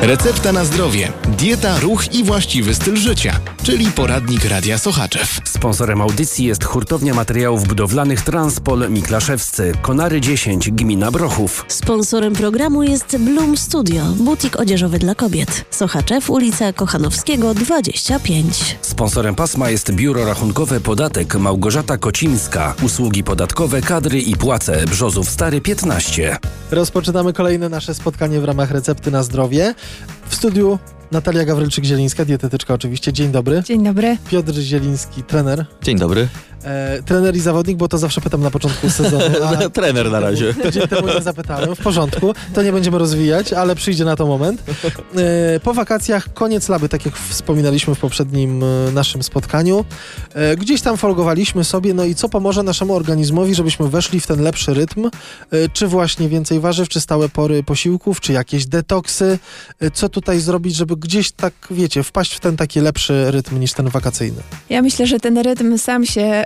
Recepta na zdrowie, dieta, ruch i właściwy styl życia, czyli poradnik Radia Sochaczew. Sponsorem audycji jest hurtownia materiałów budowlanych Transpol Miklaszewscy, Konary 10, gmina Brochów. Sponsorem programu jest Bloom Studio, butik odzieżowy dla kobiet. Sochaczew, ulica Kochanowskiego 25. Sponsorem pasma jest Biuro Rachunkowe Podatek Małgorzata Kocińska. Usługi podatkowe, kadry i płace. Brzozów Stary 15. Rozpoczynamy kolejne nasze spotkanie w ramach Recepty na zdrowie. W studiu Natalia Gawrylczyk-Zielińska, dietetyczka oczywiście. Dzień dobry. Dzień dobry. Piotr Zieliński, trener. Dzień dobry. Trener i zawodnik, bo to zawsze pytam na początku sezonu. Trener na razie. Tydzień temu nie zapytałem. W porządku. To nie będziemy rozwijać, ale przyjdzie na to moment. Po wakacjach koniec laby, tak jak wspominaliśmy w poprzednim naszym spotkaniu. Gdzieś tam folgowaliśmy sobie, no i co pomoże naszemu organizmowi, żebyśmy weszli w ten lepszy rytm? Czy właśnie więcej warzyw, czy stałe pory posiłków, czy jakieś detoksy? Co tutaj zrobić, żeby gdzieś tak, wiecie, wpaść w ten taki lepszy rytm niż ten wakacyjny? Ja myślę, że ten rytm sam się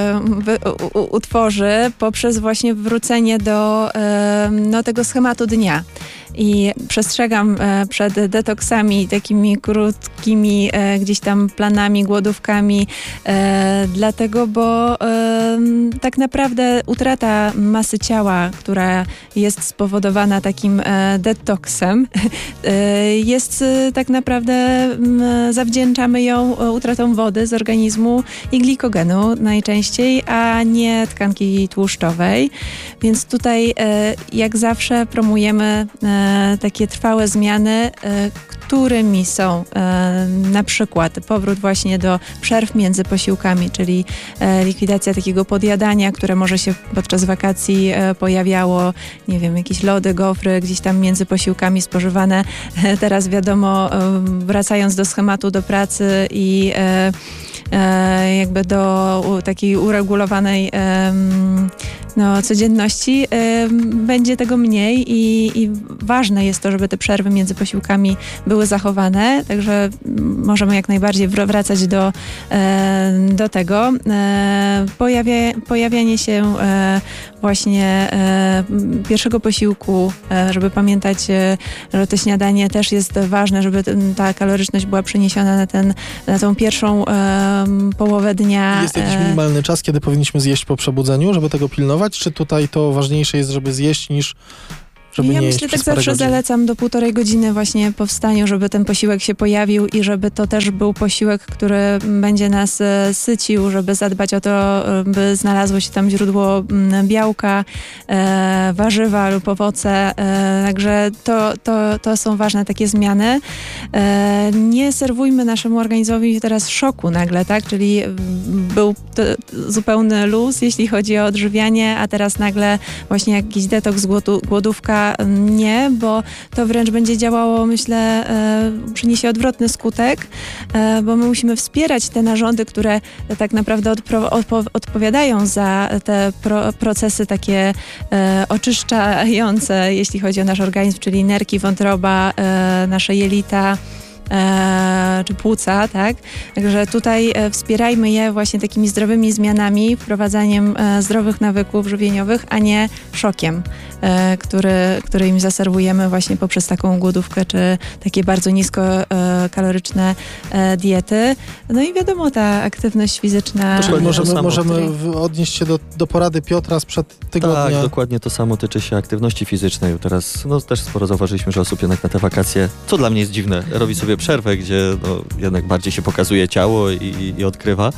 utworzy poprzez właśnie wrócenie do tego schematu dnia. I przestrzegam przed detoksami, takimi krótkimi gdzieś tam planami, głodówkami, dlatego, bo tak naprawdę utrata masy ciała, która jest spowodowana takim detoksem, jest tak naprawdę, zawdzięczamy ją utratą wody z organizmu i glikogenu najczęściej, a nie tkanki tłuszczowej. Więc tutaj jak zawsze promujemy takie trwałe zmiany, którymi są na przykład powrót właśnie do przerw między posiłkami, czyli likwidacja takiego podjadania, które może się podczas wakacji pojawiało, nie wiem, jakieś lody, gofry gdzieś tam między posiłkami spożywane. Teraz wiadomo, wracając do schematu, do pracy i jakby do takiej uregulowanej codzienności, będzie tego mniej i ważne jest to, żeby te przerwy między posiłkami były zachowane, także możemy jak najbardziej wracać do tego. Pojawianie się właśnie pierwszego posiłku, żeby pamiętać, że to śniadanie też jest ważne, żeby ta kaloryczność była przeniesiona na tą pierwszą połowę dnia. Jest jakiś minimalny czas, kiedy powinniśmy zjeść po przebudzeniu, żeby tego pilnować? Czy tutaj to ważniejsze jest, żeby zjeść, niż żeby ja nie myślę, jeść tak przez parę zawsze godzin? Zalecam do 1,5 godziny właśnie po wstaniu, żeby ten posiłek się pojawił i żeby to też był posiłek, który będzie nas sycił, żeby zadbać o to, by znalazło się tam źródło białka, warzywa lub owoce. Także to są ważne takie zmiany. Nie serwujmy naszemu organizmowi teraz szoku nagle, tak? Czyli był to zupełny luz, jeśli chodzi o odżywianie, a teraz nagle właśnie jakiś detoks, głodówka. Nie, bo to wręcz będzie działało, myślę, przyniesie odwrotny skutek, bo my musimy wspierać te narządy, które tak naprawdę odpowiadają za te procesy takie oczyszczające, jeśli chodzi o nasz organizm, czyli nerki, wątroba, nasze jelita, czy płuca, tak? Także tutaj wspierajmy je właśnie takimi zdrowymi zmianami, wprowadzaniem zdrowych nawyków żywieniowych, a nie szokiem, który im zaserwujemy właśnie poprzez taką głodówkę, czy takie bardzo niskokaloryczne diety. No i wiadomo, ta aktywność fizyczna... Możemy odnieść się do porady Piotra sprzed tygodnia. Tak, dokładnie to samo tyczy się aktywności fizycznej. Teraz też sporo zauważyliśmy, że osób jednak na te wakacje, co dla mnie jest dziwne, robi sobie przerwę, gdzie jednak bardziej się pokazuje ciało i odkrywa.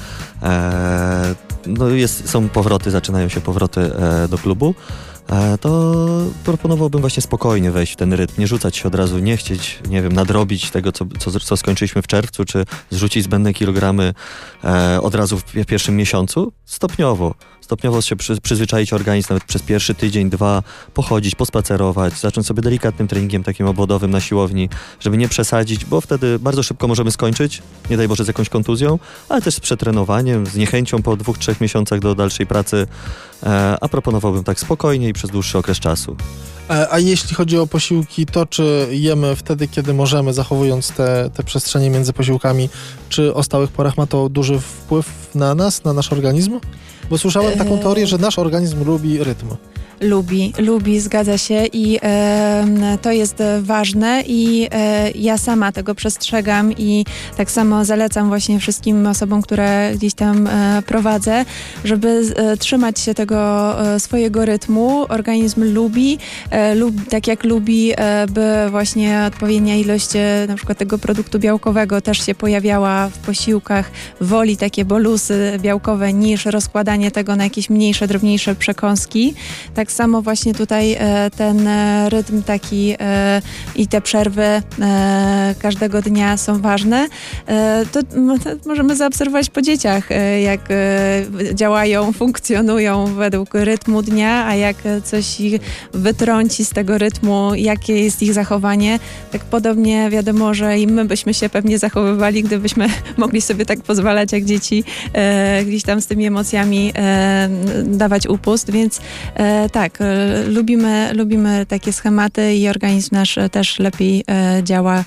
Są powroty, zaczynają się powroty do klubu. To proponowałbym właśnie spokojnie wejść w ten rytm, nie rzucać się od razu, nie chcieć, nie wiem, nadrobić tego, co skończyliśmy w czerwcu, czy zrzucić zbędne kilogramy od razu w pierwszym miesiącu. Stopniowo się przyzwyczaić organizm, nawet przez pierwszy tydzień, 2, pochodzić, pospacerować, zacząć sobie delikatnym treningiem takim obwodowym na siłowni, żeby nie przesadzić, bo wtedy bardzo szybko możemy skończyć, nie daj Boże z jakąś kontuzją, ale też z przetrenowaniem, z niechęcią po 2-3 miesiącach do dalszej pracy, a proponowałbym tak spokojnie i przez dłuższy okres czasu. A jeśli chodzi o posiłki, to czy jemy wtedy, kiedy możemy, zachowując te przestrzenie między posiłkami, czy o stałych porach ma to duży wpływ na nas, na nasz organizm? Bo słyszałem taką teorię, że nasz organizm lubi rytm. Lubi, zgadza się i to jest ważne i ja sama tego przestrzegam i tak samo zalecam właśnie wszystkim osobom, które gdzieś tam prowadzę, żeby trzymać się tego swojego rytmu. Organizm lubi, tak jak lubi, by właśnie odpowiednia ilość na przykład tego produktu białkowego też się pojawiała w posiłkach, woli takie bolusy białkowe niż rozkładanie tego na jakieś mniejsze, drobniejsze przekąski. Tak samo właśnie tutaj ten rytm taki i te przerwy każdego dnia są ważne. To możemy zaobserwować po dzieciach, jak działają, funkcjonują według rytmu dnia, a jak coś ich wytrąci z tego rytmu, jakie jest ich zachowanie. Tak podobnie wiadomo, że i my byśmy się pewnie zachowywali, gdybyśmy mogli sobie tak pozwalać jak dzieci, gdzieś tam z tymi emocjami dawać upust, więc tak, lubimy takie schematy i organizm nasz też lepiej działa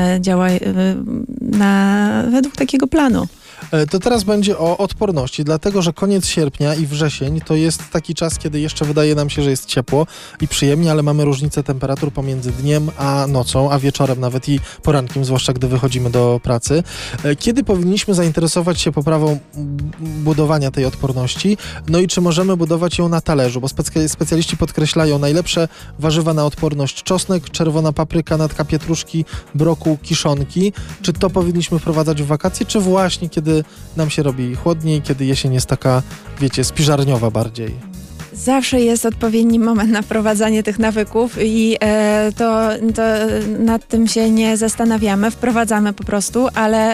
według takiego planu. To teraz będzie o odporności, dlatego że koniec sierpnia i wrzesień to jest taki czas, kiedy jeszcze wydaje nam się, że jest ciepło i przyjemnie, ale mamy różnicę temperatur pomiędzy dniem a nocą, a wieczorem nawet i porankiem, zwłaszcza gdy wychodzimy do pracy. Kiedy powinniśmy zainteresować się poprawą budowania tej odporności? No i czy możemy budować ją na talerzu? Bo specjaliści podkreślają najlepsze warzywa na odporność: czosnek, czerwona papryka, natka pietruszki, brokuł, kiszonki. Czy to powinniśmy wprowadzać w wakacje, czy właśnie kiedy nam się robi chłodniej, kiedy jesień jest taka, wiecie, spiżarniowa bardziej? Zawsze jest odpowiedni moment na wprowadzanie tych nawyków i to nad tym się nie zastanawiamy, wprowadzamy po prostu, ale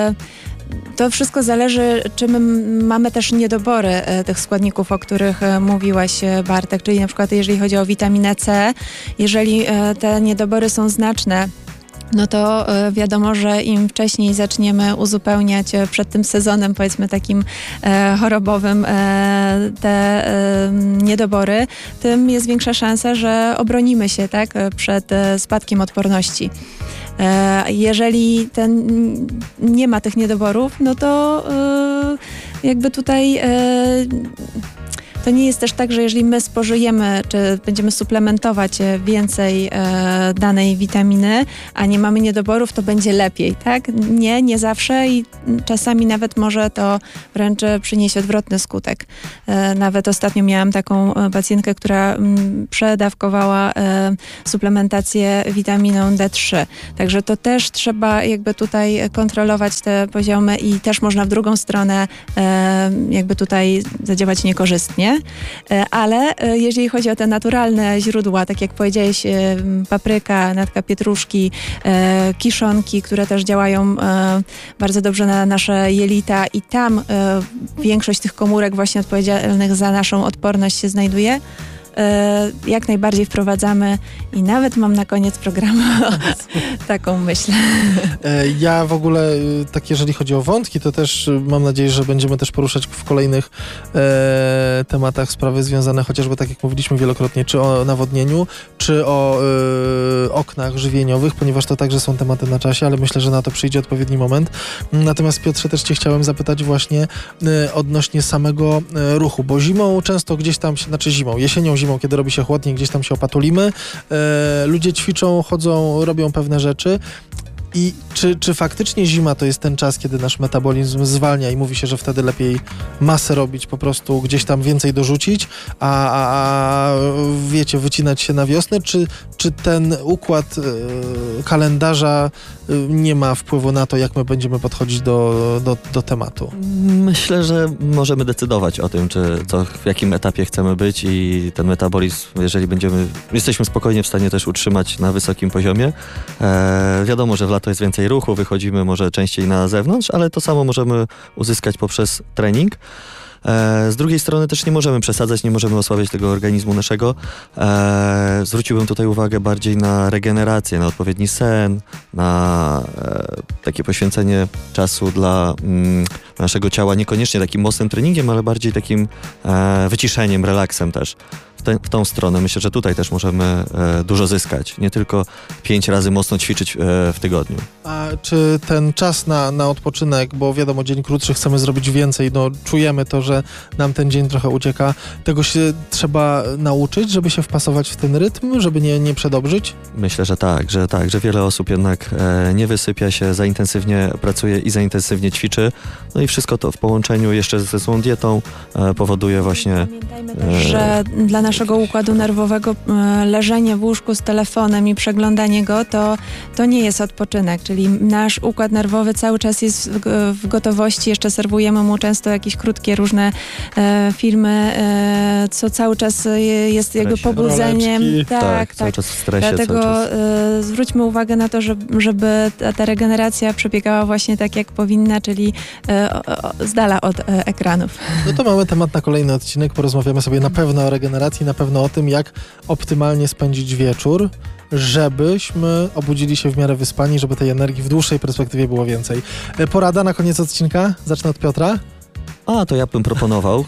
to wszystko zależy, czy my mamy też niedobory tych składników, o których mówiłaś, Bartek, czyli na przykład jeżeli chodzi o witaminę C, jeżeli te niedobory są znaczne, no to wiadomo, że im wcześniej zaczniemy uzupełniać przed tym sezonem, powiedzmy takim chorobowym, te niedobory, tym jest większa szansa, że obronimy się, tak, przed spadkiem odporności. Jeżeli nie ma tych niedoborów, no to jakby tutaj to nie jest też tak, że jeżeli my spożyjemy, czy będziemy suplementować więcej danej witaminy, a nie mamy niedoborów, to będzie lepiej, tak? Nie zawsze i czasami nawet może to wręcz przynieść odwrotny skutek. Nawet ostatnio miałam taką pacjentkę, która przedawkowała suplementację witaminą D3. Także to też trzeba jakby tutaj kontrolować te poziomy i też można w drugą stronę jakby tutaj zadziałać niekorzystnie. Ale jeżeli chodzi o te naturalne źródła, tak jak powiedziałeś, papryka, natka pietruszki, kiszonki, które też działają bardzo dobrze na nasze jelita i tam większość tych komórek właśnie odpowiedzialnych za naszą odporność się znajduje, jak najbardziej wprowadzamy i nawet mam na koniec programu taką myśl. Ja w ogóle, tak jeżeli chodzi o wątki, to też mam nadzieję, że będziemy też poruszać w kolejnych tematach sprawy związane chociażby, tak jak mówiliśmy wielokrotnie, czy o nawodnieniu, czy o oknach żywieniowych, ponieważ to także są tematy na czasie, ale myślę, że na to przyjdzie odpowiedni moment. Natomiast Piotrze, też cię chciałem zapytać właśnie odnośnie samego ruchu, bo zimą często gdzieś tam, jesienią, kiedy robi się chłodniej, gdzieś tam się opatulimy. Ludzie ćwiczą, chodzą, robią pewne rzeczy. I czy faktycznie zima to jest ten czas, kiedy nasz metabolizm zwalnia i mówi się, że wtedy lepiej masę robić, po prostu gdzieś tam więcej dorzucić, a wiecie, wycinać się na wiosnę? Czy ten układ kalendarza nie ma wpływu na to, jak my będziemy podchodzić do tematu? Myślę, że możemy decydować o tym, w jakim etapie chcemy być i ten metabolizm, jeżeli jesteśmy spokojnie w stanie też utrzymać na wysokim poziomie. Wiadomo, że w lato jest więcej ruchu, wychodzimy może częściej na zewnątrz, ale to samo możemy uzyskać poprzez trening. Z drugiej strony też nie możemy przesadzać, nie możemy osłabiać tego organizmu naszego. Zwróciłbym tutaj uwagę bardziej na regenerację, na odpowiedni sen, na takie poświęcenie czasu dla naszego ciała, niekoniecznie takim mocnym treningiem, ale bardziej takim wyciszeniem, relaksem też. w tą stronę. Myślę, że tutaj też możemy dużo zyskać. Nie tylko 5 razy mocno ćwiczyć w tygodniu. A czy ten czas na odpoczynek, bo wiadomo, dzień krótszy, chcemy zrobić więcej, no czujemy to, że nam ten dzień trochę ucieka. Tego się trzeba nauczyć, żeby się wpasować w ten rytm, żeby nie przedobrzyć? Myślę, że że wiele osób jednak nie wysypia się, za intensywnie pracuje i za intensywnie ćwiczy. No i wszystko to w połączeniu jeszcze ze złą dietą powoduje właśnie... Pamiętajmy też, że dla naszego układu nerwowego leżenie w łóżku z telefonem i przeglądanie go to nie jest odpoczynek, czyli nasz układ nerwowy cały czas jest w gotowości, jeszcze serwujemy mu często jakieś krótkie różne filmy, co cały czas jest jakby pobudzeniem. Tak, cały czas w stresie. Dlatego zwróćmy uwagę na to, żeby ta regeneracja przebiegała właśnie tak, jak powinna, czyli z dala od ekranów. No to mamy temat na kolejny odcinek. Porozmawiamy sobie na pewno o regeneracji, na pewno o tym, jak optymalnie spędzić wieczór, żebyśmy obudzili się w miarę wyspani, żeby tej energii w dłuższej perspektywie było więcej. Porada na koniec odcinka? Zacznę od Piotra. To ja bym proponował,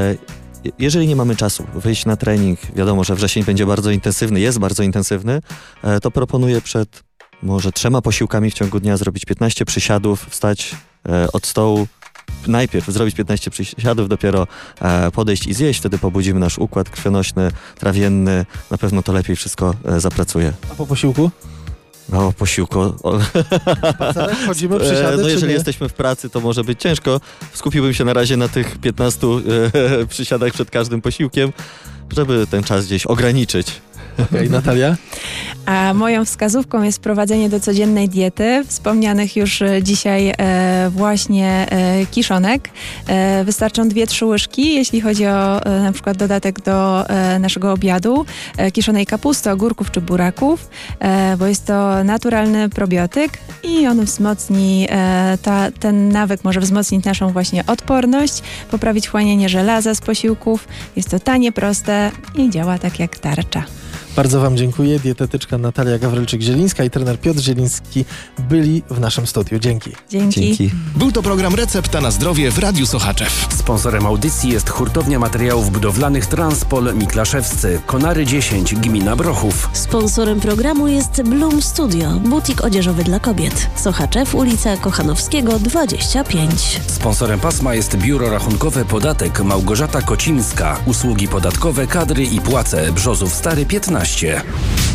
jeżeli nie mamy czasu wyjść na trening, wiadomo, że wrzesień będzie bardzo intensywny, jest bardzo intensywny, to proponuję przed może 3 posiłkami w ciągu dnia zrobić 15 przysiadów, wstać od stołu, najpierw zrobić 15 przysiadów, dopiero podejść i zjeść, wtedy pobudzimy nasz układ krwionośny, trawienny, na pewno to lepiej wszystko zapracuje. A po posiłku? Po posiłku. Spacerek, chodzimy, przysiady, no jeżeli nie? jesteśmy w pracy, to może być ciężko. Skupiłbym się na razie na tych 15 przysiadach przed każdym posiłkiem, żeby ten czas gdzieś ograniczyć. Okej, Natalia? A moją wskazówką jest wprowadzenie do codziennej diety wspomnianych już dzisiaj właśnie kiszonek. Wystarczą 2-3 łyżki, jeśli chodzi o na przykład dodatek do naszego obiadu, kiszonej kapusty, ogórków czy buraków, bo jest to naturalny probiotyk i on wzmocni, ten nawyk może wzmocnić naszą właśnie odporność, poprawić wchłanianie żelaza z posiłków. Jest to tanie, proste i działa tak jak tarcza. Bardzo wam dziękuję. Dietetyczka Natalia Gawrylczyk-Zielińska i trener Piotr Zieliński byli w naszym studiu. Dzięki. Dzięki. Był to program Recepta na zdrowie w Radiu Sochaczew. Sponsorem audycji jest hurtownia materiałów budowlanych Transpol Miklaszewscy, Konary 10, gmina Brochów. Sponsorem programu jest Bloom Studio, butik odzieżowy dla kobiet. Sochaczew, ulica Kochanowskiego 25. Sponsorem pasma jest Biuro Rachunkowe Podatek Małgorzata Kocimska. Usługi podatkowe, kadry i płace Brzozów Stary 15.